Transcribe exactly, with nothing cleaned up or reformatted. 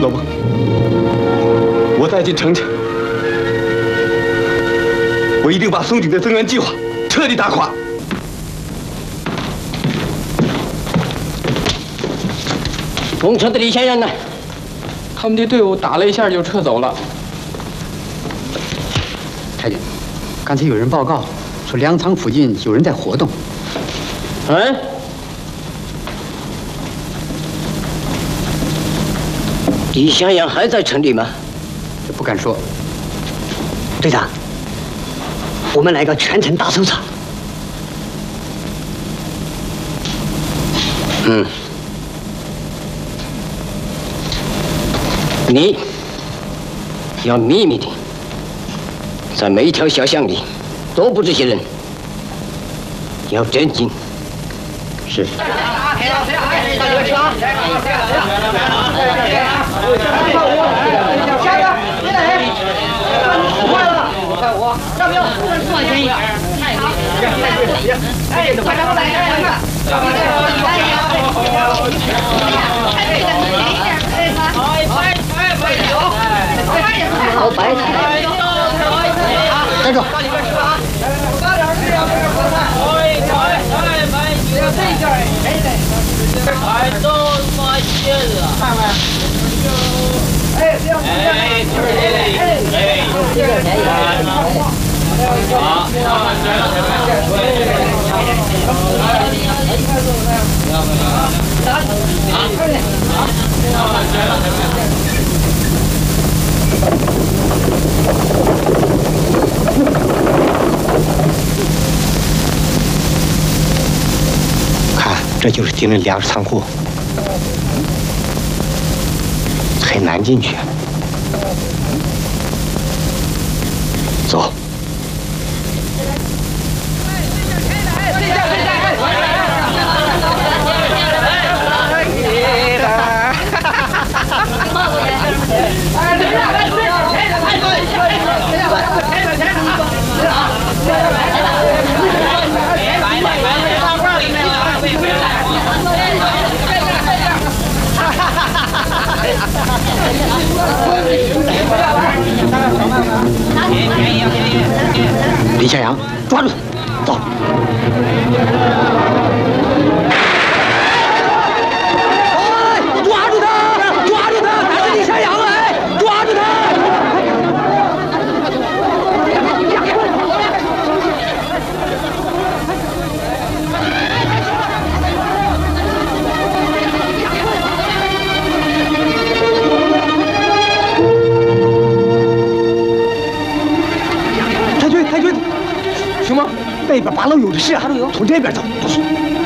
老孟，我带进城去，我一定把松井的增援计划彻底打垮。 攻城的李先生呢？ 他们的队伍打了一下就撤走了。 太君，刚才有人报告说粮仓附近有人在活动。 嗯？李向阳还在城里吗？ 这不敢说。 队长，我们来个全城大搜查。 嗯。你要秘密的，在每一条小巷里都布这些人，要镇静。 是。 下一个，别来！快了，快我，要不要坐前一点？太好，哎，快点，快点，快点！哎呀，哎呀，哎呀，快点，快点，快点！ 好白菜。 站住！ 到里边吃啊！快点，快点，快点，快点！哎，哎，哎，买几个这件儿，哎嘞，哎，都发现了，看看。哎，这样，哎，哎，哎，这个便宜。好， 看，这就是敌人粮食仓库，很难进去。走。李向阳，抓住他！走。 哎，抓住他！抓住他！打死李向阳！哎，抓住他！ 太君，太君，什么？那边八楼有的是啊，从这边走。